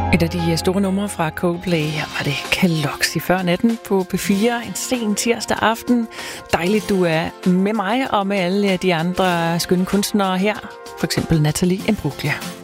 Et af de store numre fra Coldplay, her var det Keloxy før natten på P4, en sen tirsdag aften. Dejligt, du er med mig og med alle de andre skønne kunstnere her, for eksempel Nathalie Imbruglia.